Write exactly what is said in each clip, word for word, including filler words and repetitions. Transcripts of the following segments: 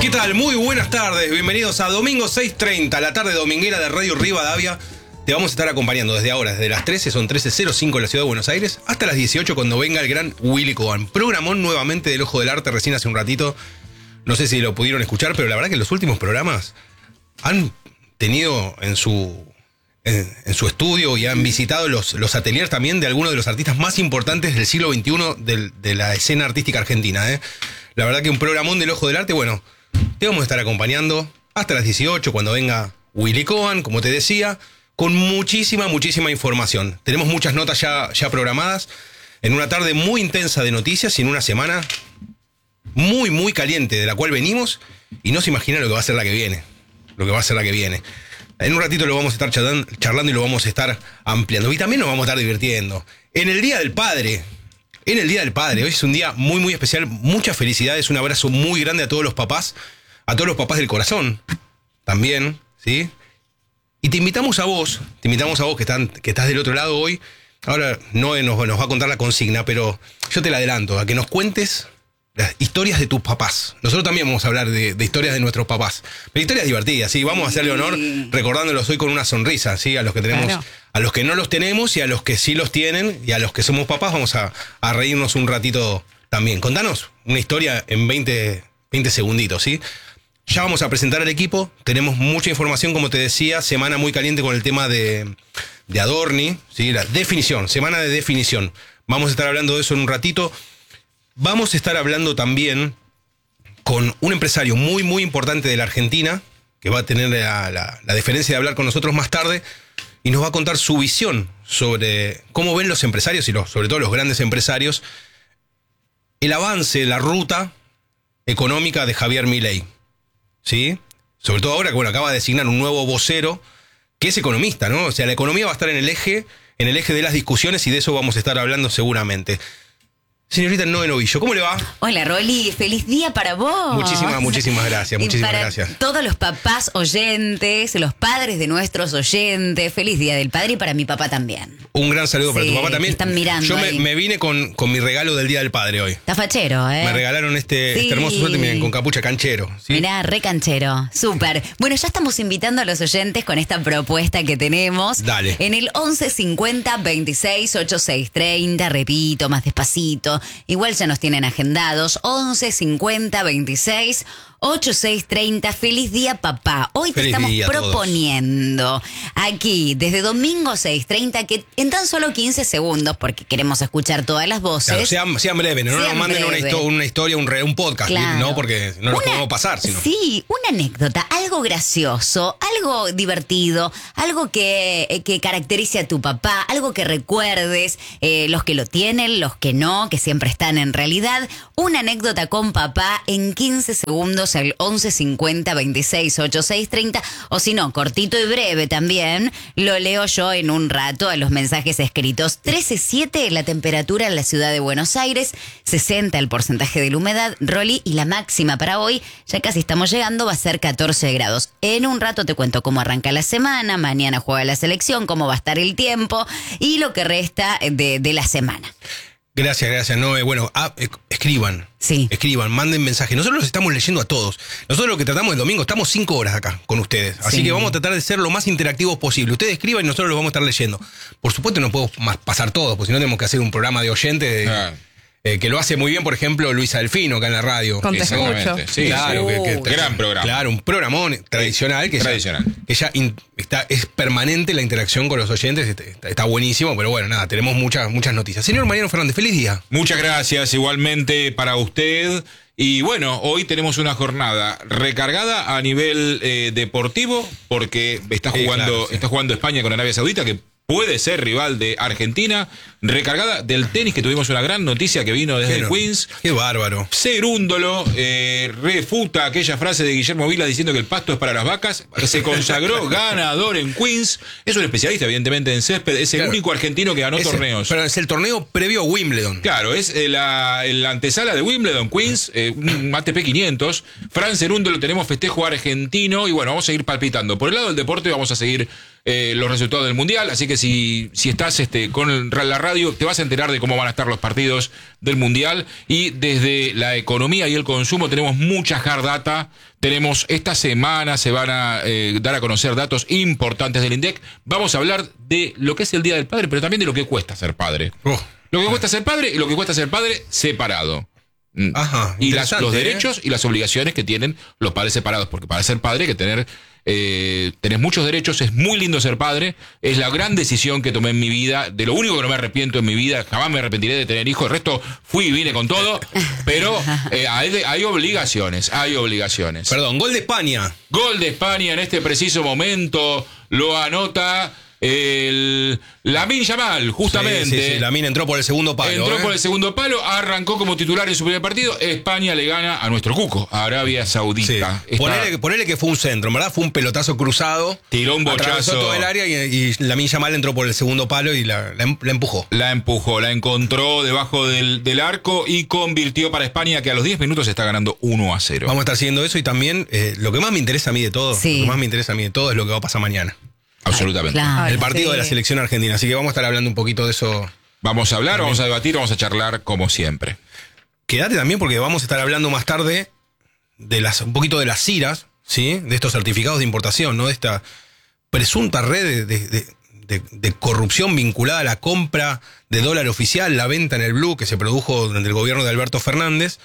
¿Qué tal? Muy buenas tardes, bienvenidos a Domingo seis treinta, la tarde dominguera de Radio Rivadavia. Te vamos a estar acompañando desde ahora, desde las trece, son trece cero cinco en la ciudad de Buenos Aires, hasta las dieciocho cuando venga el gran Willy Coban. Programón nuevamente del Ojo del Arte recién hace un ratito. No sé si lo pudieron escuchar, pero la verdad que los últimos programas han tenido en su, en, en su estudio y han visitado los, los ateliers también de algunos de los artistas más importantes del siglo veintiuno del, de la escena artística argentina, ¿eh? La verdad que un programón del Ojo del Arte, bueno, te vamos a estar acompañando hasta las dieciocho cuando venga Willy Coban, como te decía, con muchísima, muchísima información. Tenemos muchas notas ya, ya programadas en una tarde muy intensa de noticias y en una semana muy, muy caliente de la cual venimos y no se imagina lo que va a ser la que viene. Lo que va a ser la que viene. En un ratito lo vamos a estar charlando, charlando y lo vamos a estar ampliando. Y también nos vamos a estar divirtiendo. En el Día del Padre, en el Día del Padre, hoy es un día muy, muy especial. Muchas felicidades, un abrazo muy grande a todos los papás, a todos los papás del corazón también, ¿sí? Y te invitamos a vos, te invitamos a vos que, están, que estás del otro lado hoy. Ahora Noé nos, nos va a contar la consigna, pero yo te la adelanto, a que nos cuentes las historias de tus papás. Nosotros también vamos a hablar de, de historias de nuestros papás. Pero historias divertidas, ¿sí? Vamos a hacerle honor recordándolos hoy con una sonrisa, ¿sí? A los que tenemos, claro. A los que no los tenemos y a los que sí los tienen y a los que somos papás vamos a, a reírnos un ratito también. Contanos una historia en veinte, veinte segunditos, ¿sí? Ya vamos a presentar al equipo, tenemos mucha información, como te decía, semana muy caliente con el tema de, de Adorni, ¿sí? La definición, semana de definición. Vamos a estar hablando de eso en un ratito. Vamos a estar hablando también con un empresario muy, muy importante de la Argentina, que va a tener la, la, la deferencia de hablar con nosotros más tarde, y nos va a contar su visión sobre cómo ven los empresarios, y los, sobre todo los grandes empresarios, el avance, la ruta económica de Javier Milei. ¿Sí? Sobre todo ahora que bueno, acaba de designar un nuevo vocero que es economista, ¿no? O sea, la economía va a estar en el eje, en el eje de las discusiones y de eso vamos a estar hablando seguramente. Señorita Noé Novillo, ¿cómo le va? Hola, Rolly, feliz día para vos. Muchísimas, muchísimas gracias, muchísimas para gracias. Todos los papás oyentes, los padres de nuestros oyentes, feliz día del padre y para mi papá también. Un gran saludo sí, para tu papá también. Están mirando. Yo me, me vine con, con mi regalo del Día del Padre hoy. Está fachero, ¿eh? Me regalaron este, sí. este hermoso suéter, miren, con capucha canchero. ¿Sí? Mirá, re canchero, súper. Bueno, ya estamos invitando a los oyentes con esta propuesta que tenemos. Dale. En el once cincuenta veintiséis ochenta y seis treinta, repito, más despacito. Igual ya nos tienen agendados, once cincuenta veintiséis ochenta y seis treinta. Feliz día, papá. Hoy te Feliz estamos día proponiendo aquí, desde domingo seis treinta, que en tan solo quince segundos, porque queremos escuchar todas las voces. Claro, sean, sean breves, no sean nos manden breve. una, histo una historia, un, re, un podcast, claro. No, porque no nos una, podemos pasar. Sino. Sí, una anécdota, algo gracioso, algo divertido, algo que, que caracterice a tu papá, algo que recuerdes, eh, los que lo tienen, los que no, que siempre están en realidad. Una anécdota con papá en quince segundos al once cincuenta veintiséis ochenta y seis treinta, o si no, cortito y breve también, lo leo yo en un rato a los mensajes escritos. trece siete la temperatura en la ciudad de Buenos Aires, sesenta el porcentaje de la humedad, Rolly, y la máxima para hoy, ya casi estamos llegando, va a ser catorce grados. En un rato te cuento cómo arranca la semana, mañana juega la selección, cómo va a estar el tiempo y lo que resta de, de la semana. Gracias, gracias, Noé. Bueno, ah, escriban. Sí. Escriban, manden mensajes. Nosotros los estamos leyendo a todos. Nosotros lo que tratamos el domingo, estamos cinco horas acá con ustedes. Así sí. que vamos a tratar de ser lo más interactivos posible. Ustedes escriban y nosotros los vamos a estar leyendo. Por supuesto no podemos más pasar todo, porque si no tenemos que hacer un programa de oyentes de, ah. eh, que lo hace muy bien, por ejemplo, Luisa Delfino acá en la radio. Con Te Escucho. Sí, claro. Sí. Que, que, Gran programa. Claro, un programón tradicional que tradicional. ya, que ya in, está, es permanente la interacción con los oyentes. Está, está buenísimo, pero bueno, nada, tenemos muchas, muchas noticias. Señor Mariano Fernández, feliz día. Muchas gracias, igualmente para usted. Y bueno, hoy tenemos una jornada recargada a nivel eh, deportivo, porque está jugando, sí, claro, sí. está jugando España con Arabia Saudita, que puede ser rival de Argentina, recargada del tenis, que tuvimos una gran noticia que vino desde qué, el Queens. Qué bárbaro. Cerúndolo eh, refuta aquella frase de Guillermo Vila diciendo que el pasto es para las vacas. Se consagró ganador en Queens. Es un especialista, evidentemente, en césped. Es el claro. único argentino que ganó es torneos. El, pero es el torneo previo a Wimbledon. Claro, es eh, la, la antesala de Wimbledon, Queens, eh, un A T P quinientos. Fran Cerúndolo, tenemos festejo argentino y bueno, vamos a seguir palpitando. Por el lado del deporte vamos a seguir eh, los resultados del Mundial, así que si, si estás este, con la radio te vas a enterar de cómo van a estar los partidos del Mundial. Y desde la economía y el consumo tenemos mucha hard data. Tenemos esta semana, se van a eh, dar a conocer datos importantes del INDEC. Vamos a hablar de lo que es el Día del Padre, pero también de lo que cuesta ser padre. Oh. Lo que cuesta ser padre y lo que cuesta ser padre separado. Ajá, y las, los ¿eh? derechos y las obligaciones que tienen los padres separados, porque para ser padre hay que tener eh, tenés muchos derechos, es muy lindo ser padre, es la gran decisión que tomé en mi vida, de lo único que no me arrepiento en mi vida, jamás me arrepentiré de tener hijos, el resto fui y vine con todo, pero eh, hay, hay obligaciones, hay obligaciones. Perdón, gol de España. Gol de España en este preciso momento, lo anota el Lamine Yamal, justamente. Sí, sí, sí. Lamine entró por el segundo palo. Entró ¿eh? por el segundo palo, arrancó como titular en su primer partido. España le gana a nuestro cuco, a Arabia Saudita. Sí. Ponele, ponele que fue un centro, ¿verdad? Fue un pelotazo cruzado. Tiró un bochazo. Atravesó todo el área y, y Lamine Yamal entró por el segundo palo y la, la, la empujó. La empujó, la encontró debajo del, del arco y convirtió para España, que a los diez minutos está ganando uno a cero. Vamos a estar siguiendo eso y también eh, lo que más me interesa a mí de todo, sí. lo que más me interesa a mí de todo es lo que va a pasar mañana. Absolutamente. Ay, claro, el partido sí. de la selección argentina. Así que vamos a estar hablando un poquito de eso. Vamos a hablar, también. Vamos a debatir, vamos a charlar como siempre. Quédate también porque vamos a estar hablando más tarde de las un poquito de las iras, ¿sí? De estos certificados de importación, ¿no? De esta presunta red de, de, de, de, de corrupción vinculada a la compra de dólar oficial, la venta en el blue que se produjo durante el gobierno de Alberto Fernández.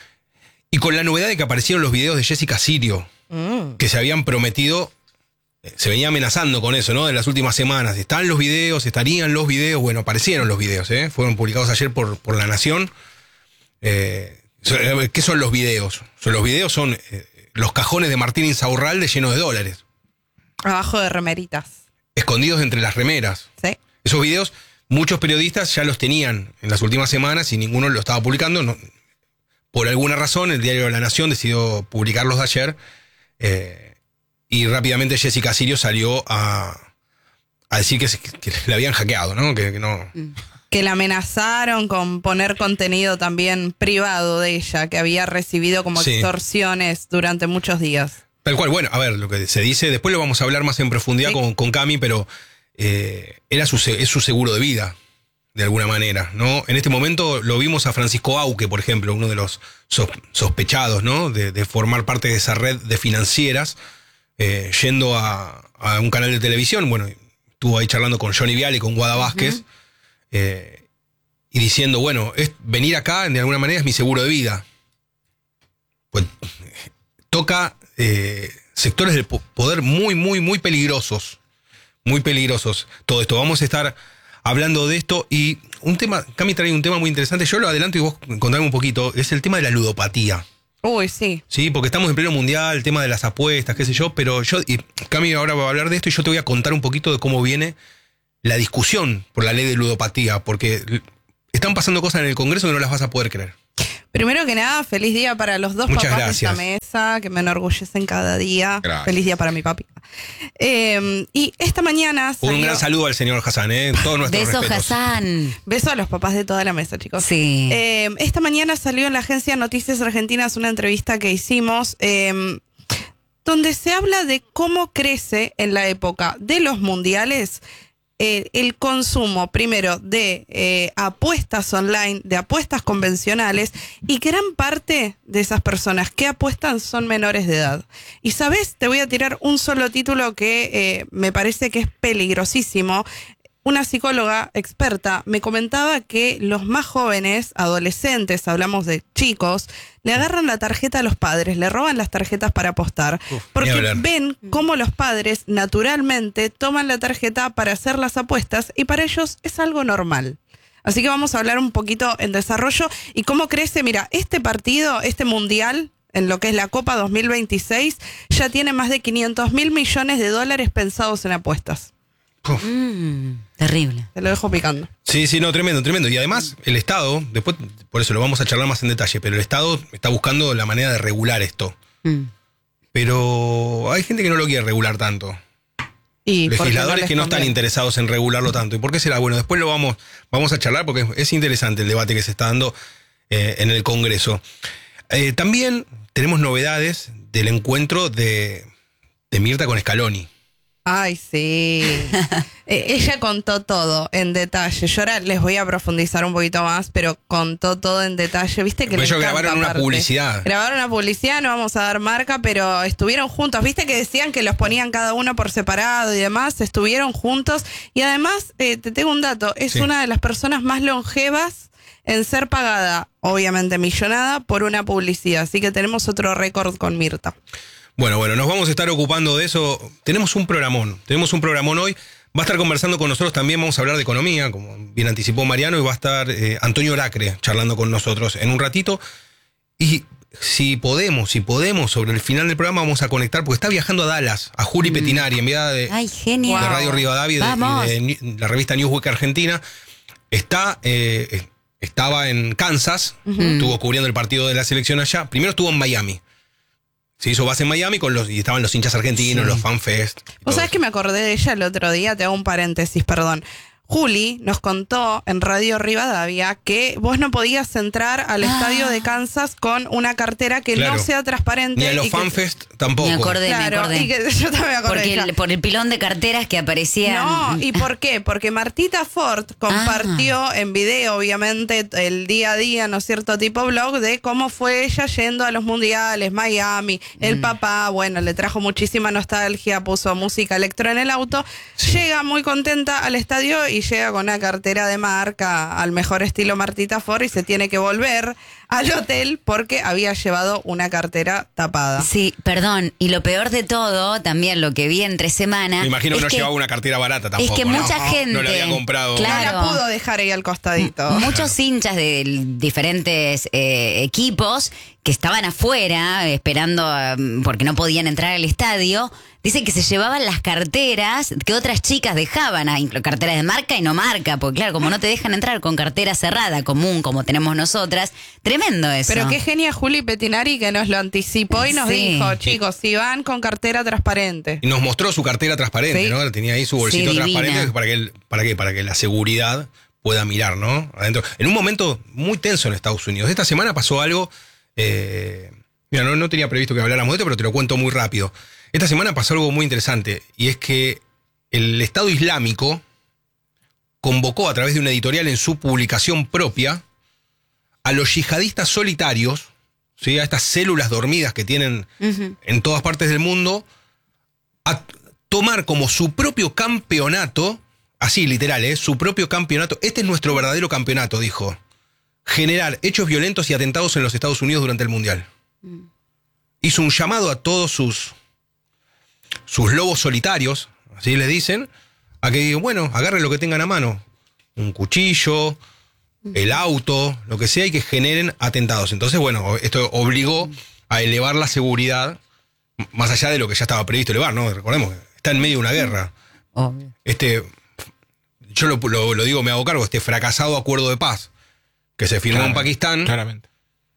Y con la novedad de que aparecieron los videos de Jessica Sirio, mm. que se habían prometido. Se venía amenazando con eso, ¿no? En las últimas semanas. ¿Están los videos? ¿Estarían los videos? Bueno, aparecieron los videos, ¿eh? Fueron publicados ayer por, por La Nación. Eh, ¿Qué son los videos? Los videos son eh, los cajones de Martín Insaurralde llenos de dólares. Abajo de remeritas. Escondidos entre las remeras. Sí. Esos videos, muchos periodistas ya los tenían en las últimas semanas y ninguno lo estaba publicando. No, por alguna razón, el diario La Nación decidió publicarlos de ayer. Eh, Y rápidamente Jessica Sirio salió a, a decir que, que le habían hackeado, ¿no? Que, que no. Que la amenazaron con poner contenido también privado de ella, que había recibido como sí. extorsiones durante muchos días. Tal cual, bueno, a ver, lo que se dice, después lo vamos a hablar más en profundidad sí. con, con Cami, pero eh, era su, es su seguro de vida, de alguna manera, ¿no? En este momento lo vimos a Francisco Auque, por ejemplo, uno de los sospechados, ¿no? De, de formar parte de esa red de financieras. Eh, yendo a, a un canal de televisión, bueno, estuvo ahí charlando con Johnny Viale y con Guada Vázquez, uh-huh. eh, y diciendo, bueno, es, venir acá de alguna manera es mi seguro de vida. Pues toca eh, sectores del poder muy, muy, muy peligrosos, muy peligrosos. Todo esto, vamos a estar hablando de esto y un tema, Cami trae un tema muy interesante, yo lo adelanto y vos contame un poquito, es el tema de la ludopatía. Uy, sí. Sí, porque estamos en pleno mundial, el tema de las apuestas, qué sé yo, pero yo, y Cami ahora va a hablar de esto y yo te voy a contar un poquito de cómo viene la discusión por la ley de ludopatía, porque están pasando cosas en el Congreso que no las vas a poder creer. Primero que nada, feliz día para los dos Muchas papás gracias. de esta mesa, que me enorgullecen cada día. Gracias. Feliz día para mi papi. Eh, y esta mañana salió... Un gran saludo al señor Hassan, ¿eh? Todos nuestros Beso, respetos. Hassan. Beso a los papás de toda la mesa, chicos. Sí. Eh, esta mañana salió en la agencia Noticias Argentinas una entrevista que hicimos eh, donde se habla de cómo crece en la época de los mundiales eh, el consumo, primero, de eh, apuestas online, de apuestas convencionales, y gran parte de esas personas que apuestan son menores de edad. Y sabes, te voy a tirar un solo título que eh, me parece que es peligrosísimo. Una psicóloga experta me comentaba que los más jóvenes, adolescentes, hablamos de chicos, le agarran la tarjeta a los padres, le roban las tarjetas para apostar, Uf, porque ven cómo los padres naturalmente toman la tarjeta para hacer las apuestas y para ellos es algo normal. Así que vamos a hablar un poquito en desarrollo y cómo crece. Mira, este partido, este mundial, en lo que es la Copa dos mil veintiséis, ya tiene más de quinientos mil millones de dólares pensados en apuestas. Mm, terrible. Te lo dejo picando. Sí, sí, no, tremendo, tremendo. Y además, el Estado, después, por eso lo vamos a charlar más en detalle, pero el Estado está buscando la manera de regular esto. Mm. Pero hay gente que no lo quiere regular tanto. ¿Y legisladores no que no están conviene? interesados en regularlo tanto. ¿Y por qué será? Bueno, después lo vamos, vamos a charlar porque es interesante el debate que se está dando eh, en el Congreso. Eh, también tenemos novedades del encuentro de, de Mirta con Scaloni. Ay, sí. eh, ella contó todo en detalle. Yo ahora les voy a profundizar un poquito más, pero contó todo en detalle. ¿Viste que ellos le encanta, grabaron una aparte. publicidad. Grabaron una publicidad, no vamos a dar marca, pero estuvieron juntos. ¿Viste que decían que los ponían cada uno por separado y demás? Estuvieron juntos. Y además, eh, te tengo un dato, es Sí. una de las personas más longevas en ser pagada, obviamente millonada, por una publicidad. Así que tenemos otro récord con Mirta. Bueno, bueno, nos vamos a estar ocupando de eso. Tenemos un programón, tenemos un programón hoy. Va a estar conversando con nosotros también, vamos a hablar de economía, como bien anticipó Mariano, y va a estar eh, Antonio Lacre charlando con nosotros en un ratito. Y si podemos, si podemos, sobre el final del programa vamos a conectar, porque está viajando a Dallas, a Juli mm. Petinari, enviada de, Ay, genial. de Radio Rivadavia y de, de, de la revista Newsweek Argentina. Está... Eh, Estaba en Kansas, uh-huh. estuvo cubriendo el partido de la selección allá. Primero estuvo en Miami. Se hizo base en Miami con los, y estaban los hinchas argentinos, sí. los fanfest. ¿Vos sabés que me acordé de ella el otro día? Te hago un paréntesis, perdón. Juli nos contó en Radio Rivadavia que vos no podías entrar al ah. estadio de Kansas con una cartera que claro. no sea transparente. Ni a los y fanfest que... tampoco. Me acordé, claro, me acordé. Y que yo también me acordé. Porque el, por el pilón de carteras que aparecían. No, ¿y por qué? Porque Martita Ford compartió ah. en video, obviamente, el día a día, ¿no es cierto? Tipo blog de cómo fue ella yendo a los mundiales, Miami. El mm. papá, bueno, le trajo muchísima nostalgia, puso música electro en el auto. Sí. Llega muy contenta al estadio y llega con una cartera de marca al mejor estilo Martita Ford y se tiene que volver al hotel porque había llevado una cartera tapada. Sí, perdón. Y lo peor de todo, también lo que vi entre semana. Me imagino que no que, llevaba una cartera barata tampoco. Es que ¿no? mucha no, gente. No la había comprado. Claro. No la pudo dejar ahí al costadito. Muchos hinchas de diferentes eh, equipos que estaban afuera esperando um, porque no podían entrar al estadio. Dicen que se llevaban las carteras que otras chicas dejaban, carteras de marca y no marca, porque claro, como no te dejan entrar con cartera cerrada, común, como tenemos nosotras, tremendo eso. Pero qué genia Juli Petinari que nos lo anticipó y nos sí. dijo, chicos, si van con cartera transparente. Y nos mostró su cartera transparente, sí. ¿no? Tenía ahí su bolsito sí, transparente para que, el, para que para que la seguridad pueda mirar, ¿no? Adentro. En un momento muy tenso en Estados Unidos. Esta semana pasó algo, eh, mira, no, no tenía previsto que habláramos de esto, pero te lo cuento muy rápido. Esta semana pasó algo muy interesante, y es que el Estado Islámico convocó a través de una editorial en su publicación propia a los yihadistas solitarios, ¿sí? A estas células dormidas que tienen uh-huh. en todas partes del mundo, a tomar como su propio campeonato, así literal, ¿eh? su propio campeonato. Este es nuestro verdadero campeonato, dijo. Generar hechos violentos y atentados en los Estados Unidos durante el Mundial. Uh-huh. Hizo un llamado a todos sus... sus lobos solitarios, así les dicen, a que digan, bueno, agarren lo que tengan a mano, un cuchillo, el auto, lo que sea, y que generen atentados. Entonces, bueno, esto obligó a elevar la seguridad, más allá de lo que ya estaba previsto elevar, ¿no? Recordemos, está en medio de una guerra. Oh. Este, yo lo, lo, lo digo, me hago cargo, este fracasado acuerdo de paz que se firmó claramente, en Pakistán, claramente.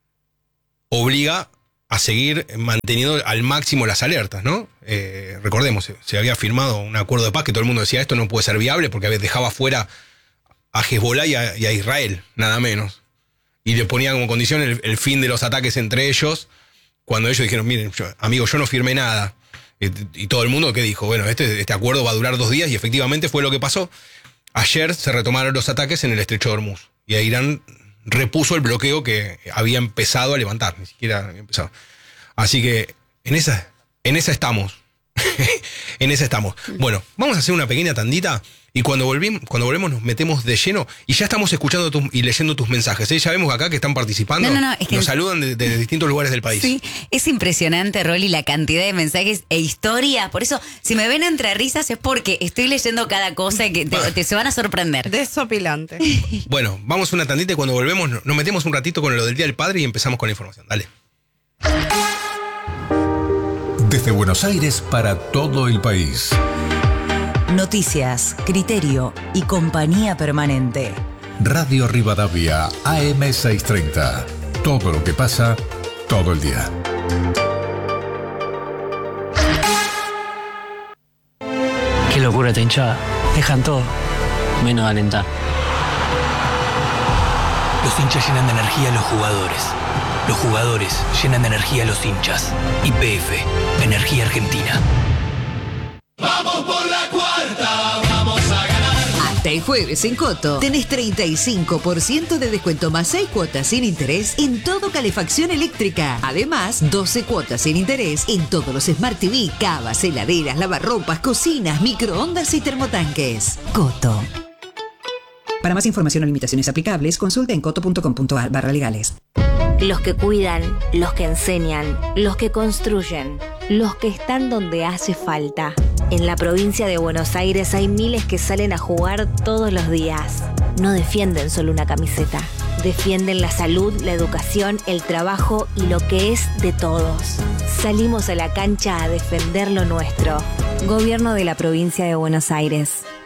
obliga a seguir manteniendo al máximo las alertas, ¿no? Eh, recordemos, se había firmado un acuerdo de paz que todo el mundo decía esto no puede ser viable porque dejaba fuera a Hezbollah y a, y a Israel, nada menos. Y le ponía como condición el, el fin de los ataques entre ellos, cuando ellos dijeron, miren, yo, amigo, yo no firmé nada. Y, y todo el mundo, ¿qué dijo? Bueno, este, este acuerdo va a durar dos días y efectivamente fue lo que pasó. Ayer se retomaron los ataques en el estrecho de Hormuz y a Irán repuso el bloqueo que había empezado a levantar, ni siquiera había empezado. Así que en esa, en esa estamos. en esa estamos. Bueno, vamos a hacer una pequeña tandita y cuando volvimos, cuando volvemos nos metemos de lleno y ya estamos escuchando tus, y leyendo tus mensajes. ¿eh? Ya vemos acá que están participando. No, no, no, es que nos saludan de, de distintos lugares del país. Sí, es impresionante, Rolly, la cantidad de mensajes e historias. Por eso, si me ven entre risas es porque estoy leyendo cada cosa que te, te se van a sorprender. Desopilante. Bueno, vamos a una tandita y cuando volvemos nos metemos un ratito con lo del Día del Padre y empezamos con la información. Dale. Desde Buenos Aires para todo el país. Noticias, criterio y compañía permanente. Radio Rivadavia, A M seiscientos treinta. Todo lo que pasa, todo el día. Qué locura esta hinchada. Dejan todo, menos alentar. Los hinchas llenan de energía a los jugadores. Los jugadores llenan de energía a los hinchas. Y P F, Energía Argentina. Vamos por la cuarta, vamos a ganar. Hasta el jueves en Coto tenés treinta y cinco por ciento de descuento más seis cuotas sin interés en todo calefacción eléctrica. Además, doce cuotas sin interés en todos los Smart T V, cavas, heladeras, lavarropas, cocinas, microondas y termotanques. Coto. Para más información o limitaciones aplicables, consulta en coto punto com punto a r barra legales. Los que cuidan, los que enseñan, los que construyen, los que están donde hace falta. En la provincia de Buenos Aires hay miles que salen a jugar todos los días. No defienden solo una camiseta. Defienden la salud, la educación, el trabajo y lo que es de todos. Salimos a la cancha a defender lo nuestro. Gobierno de la provincia de Buenos Aires.